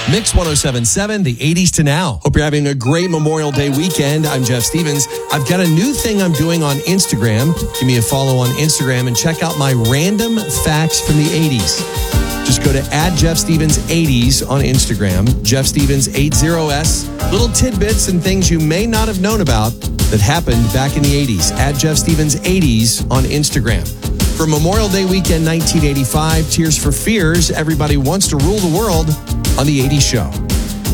Mix 1077, the 80s to now. Hope you're having a great Memorial Day weekend. I'm Jeff Stevens. I've got a new thing I'm doing on Instagram. Give me a follow on Instagram and check out my random facts from the 80s. Just go to @JeffStevens80s on Instagram, JeffStevens80s. Little tidbits and things you may not have known about that happened back in the 80s. @JeffStevens80s on Instagram. For Memorial Day weekend 1985, Tears for Fears, Everybody Wants to Rule the World on the 80s Show.